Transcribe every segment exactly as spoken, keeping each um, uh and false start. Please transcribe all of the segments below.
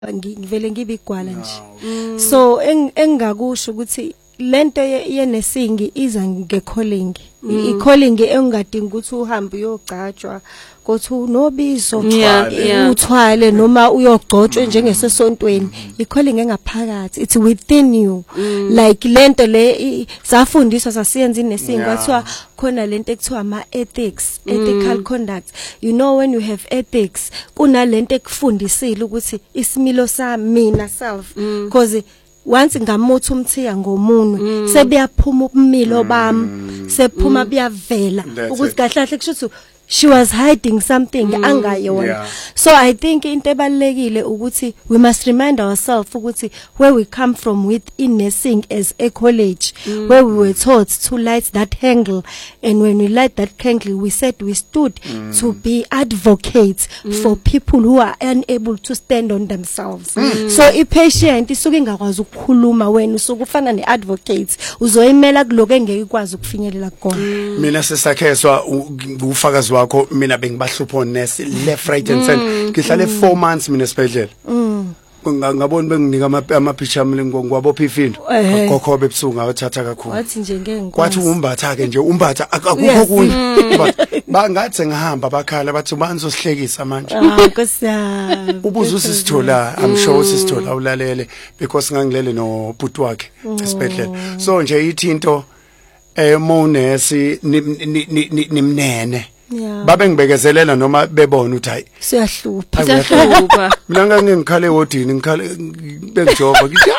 ngivele ngibigwala nje. So engakusho ukuthi lento ye nursing iza ngecalling. I calling engadingi ukuthi uhambe uyogcatshwa kothi unobizo uthwale noma uyogcotshwe njengesesontweni. I calling engaphakathi, it's within you. Like lento le safundiswa sasiyenza inursing kwathiwa khona lento ekuthiwa ama ethics, ethical conduct. You know when you have ethics kunalento ekufundisile ukuthi isimilo sami mina self because once ngamutha umthiya ngomunwe sebuyaphuma ubumilo bami sephuma buyavela ukuthi kahlahle kusho she was hiding something mm, angayona. Yeah. So I think into ebalekile ukuthi we must remind ourselves ukuthi where we come from within nursing as a college mm. where we were taught to light that candle, and when we light that candle we said we stood mm. to be advocates mm. for people who are unable to stand on themselves. Mm. So I patient isuke ingakwazi ukukhuluma wena usuke ufana ne advocates uzoyimela kuloko engeke ikwazi ukufinyelela kona. Mina sesakheswa ufakazi wakho mina bengibahlupho nesi left right and center ngihlale four months mina esibhedlela ngabona benginika ama picture ami ngwabopha ifindo kokhobe ebusuku ngawathatha kakhulu wathi nje ngeke kwathi umbatha ke nje umbatha akukho kunye bangathi ngihamba bakhala bathi banizosihlekisa manje nkosiyami ubuzo sisithola I'm sure sisithola ulalele because ngangilele no bhuti wakhe esibhedlela. So nje ithinto eh monesi nimnene babe ngibekezelela noma bebona uthi hayi siyahlupha siyahlupha mina ngake ngikhale wodini ngikhale bengijoba ngithi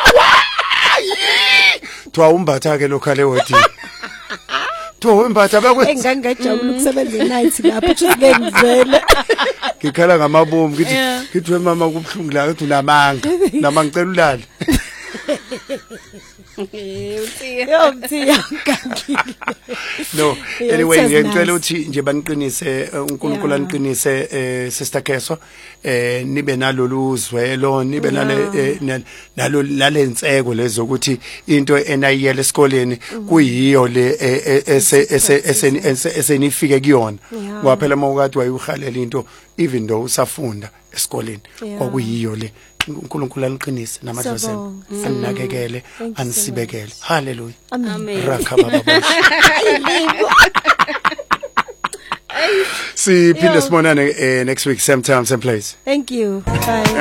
thwa umbatha ke lokhale wodini thwa umbatha bakwe engangajabula ukusebenza night lapho uthi ngengivele ngikhala ngamabomu ngithi ngithwe mama kubhlungu la ukuthi unamanga nama ngicela ulale no anyway ngicela ukuthi nje baniqinise uNkulunkulu aniqinise eh sister Keso eh nibe nalolu zwelo nibe nale nalo lalenseko lezo ukuthi into enayiyele esikoleni kuyiyo le esenifike kuyona ngoba phela mawukathi wayuhalela into even though usafunda esikoleni kwakuyiyo le uNkulunkulu aniqinise namadlozela aninakekele anisibekele. Hallelujah. Amen. Rakhababa. See, Peter Smonane next week, same time, same place. Thank you. Bye.